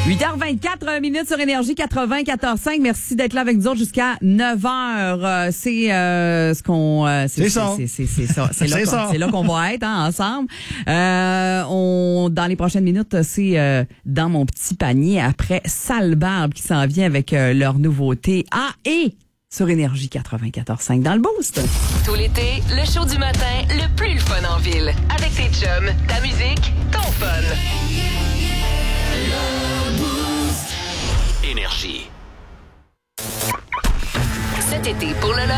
8h24 minutes sur Énergie 94.5. Merci d'être là avec nous autres jusqu'à 9h. C'est ce qu'on... C'est ça. C'est là qu'on va être ensemble. Dans les prochaines minutes, c'est dans mon petit panier après Sale Barbe qui s'en vient avec leur nouveauté. Et sur Énergie 94.5 dans le Boost. Tout l'été, le show du matin le plus le fun en ville. Avec tes chums, ta musique, ton fun. Énergie. Cet été, pour le